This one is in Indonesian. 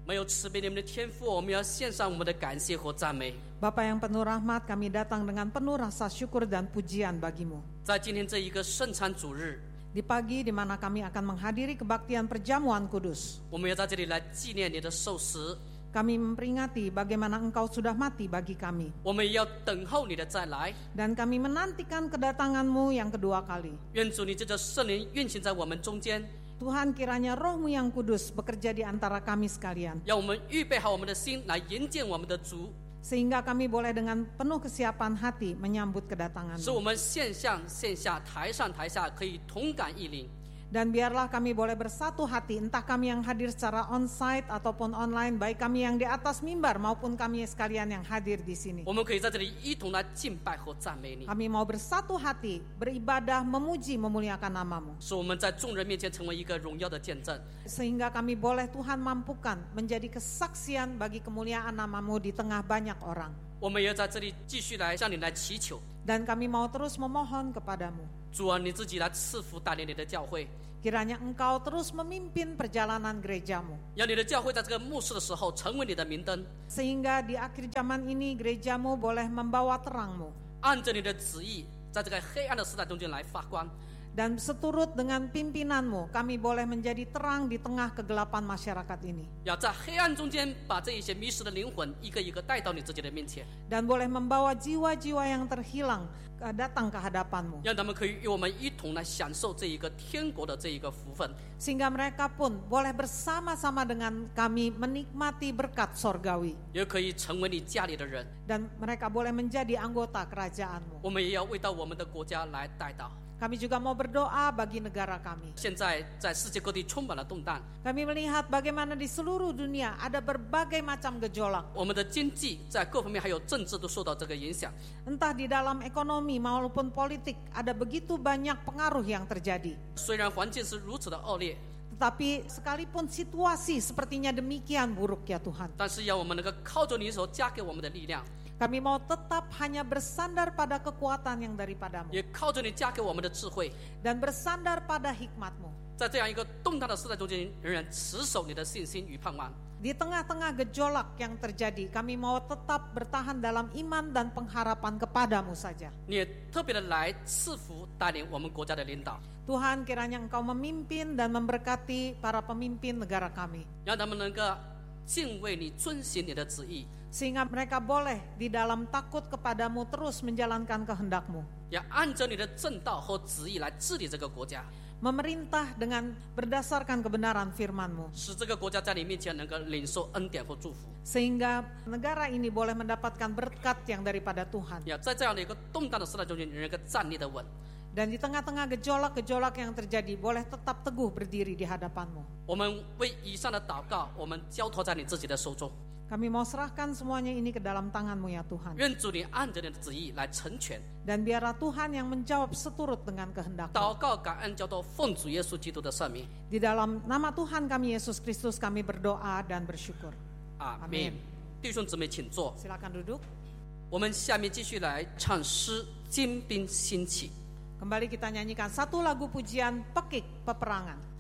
没有慈悲怜悯的天父，我们要献上我们的感谢和赞美。 Bapa yang penuh rahmat, kami datang dengan penuh rasa syukur dan pujian bagimu. 在今天这一个圣餐主日， Di pagi di mana kami akan menghadiri kebaktian perjamuan kudus, 我们要在这里来纪念你的受死， kami memperingati bagaimana Engkau sudah mati bagi kami. 我们也要等候你的再来。 Dan kami menantikan kedatangan-Mu yang kedua kali. 愿主你借着圣灵运行在我们中间， Tuhan, kiranya Roh-Mu yang kudus bekerja di antara kami sekalian, 让我们预备好我们的心来迎接我们的主， sehingga kami boleh dengan penuh kesiapan hati menyambut 使 kedatangan-Mu. 我们线上线下台上台下可以同感异灵。 Dan biarlah kami boleh bersatu hati, entah kami yang hadir secara on-site ataupun online, baik kami yang di atas mimbar maupun kami sekalian yang hadir di sini. 我们可以在这里一同来敬拜和赞美你， Kami mau bersatu hati, beribadah, memuji, memuliakan nama-Mu. 使我们在众人面前成为一个荣耀的见证。 Sehingga kami boleh Tuhan mampukan menjadi kesaksian bagi kemuliaan nama-Mu di tengah banyak orang. 我们也在这里继续来向你来祈求， Dan kami mau terus memohon kepadamu. 主啊，你自己来赐福带领你的教会， Kiranya Engkau terus memimpin perjalanan gerejamu. 让你的教会在这个末世的时候成为你的明灯， Sehingga di akhir zaman ini gerejamu boleh membawa terang-Mu. 按着你的旨意，在这个黑暗的时代中间来发光。 Dan seturut dengan pimpinan-Mu, kami boleh menjadi terang di tengah kegelapan masyarakat ini. 要在黑暗中间把这一些迷失的灵魂一个一个带到你自己的面前， Dan boleh membawa jiwa-jiwa yang terhilang datang ke hadapan-Mu. 让他们可以与我们一同来享受这一个天国的这一个福分， Sehingga mereka pun boleh bersama-sama dengan kami menikmati berkat sorgawi. 也可以成为你家里的人。 Dan mereka boleh menjadi anggota kerajaan-Mu. 我们也要为到我们的国家来带到。 Kami juga mau berdoa bagi negara kami. 现在在世界各地充满了动荡， Kami melihat bagaimana di seluruh dunia ada berbagai macam gejolak. 我们的经济在各方面还有政治都受到这个影响。 Entah di dalam ekonomi maupun politik ada begitu banyak pengaruh yang terjadi. 虽然环境是如此的恶劣， Tetapi sekalipun situasi sepertinya demikian buruk ya Tuhan, 但是要我们能够靠着你所加给我们的力量， kami mau tetap hanya bersandar pada kekuatan yang daripada-Mu 也靠着你加给我们的智慧， dan bersandar pada hikmat-Mu. 在这样一个动荡的时代中间，仍然持守你的信心与盼望。 Di tengah-tengah gejolak yang terjadi, kami mau tetap bertahan dalam iman dan pengharapan kepadamu saja. 你也特别的来赐福带领我们国家的领导， Tuhan, kiranya Engkau memimpin dan memberkati para pemimpin negara kami, 让他们能够敬畏你、遵行你的旨意， sehingga mereka boleh di dalam takut kepadamu terus menjalankan kehendak-Mu, 也按着你的正道和旨意来治理这个国家， memerintah dengan berdasarkan kebenaran firman-Mu, 使这个国家在你面前能够领受恩典和祝福。 sehingga negara ini boleh mendapatkan berkat yang daripada Tuhan. 要在这样的一个动荡的时代中间，能够站立的稳。 Dan di tengah-tengah gejolak-gejolak yang terjadi, boleh tetap teguh berdiri di hadapan-Mu. 我们为以上的祷告，我们交托在你自己的手中。 Kami mau serahkan semuanya ini ke dalam tangan-Mu ya Tuhan. 愿主你按着你的旨意来成全。 Dan biarlah Tuhan yang menjawab seturut dengan kehendak-Mu. 祷告感恩交托，奉主耶稣基督的圣名， Di dalam nama Tuhan kami Yesus Kristus kami berdoa dan bersyukur. 阿 Amin 门。弟兄姊妹，请坐。 Silakan duduk. 我们下面继续来唱诗《精兵兴起》。 Kembali kita nyanyikan satu lagu pujian Pekik Peperangan.